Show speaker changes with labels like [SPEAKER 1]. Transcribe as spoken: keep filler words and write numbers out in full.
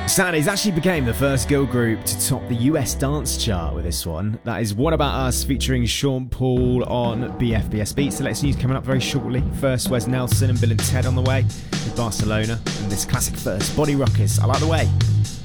[SPEAKER 1] Saturdays actually became the first girl group to top the U S dance chart with this one. That is What About Us featuring Sean Paul on B F B S Beats. Selects news coming up very shortly. First, Wes Nelson and Bill and Ted on the way with Barcelona. And this classic first, Body Rockers. I like the way.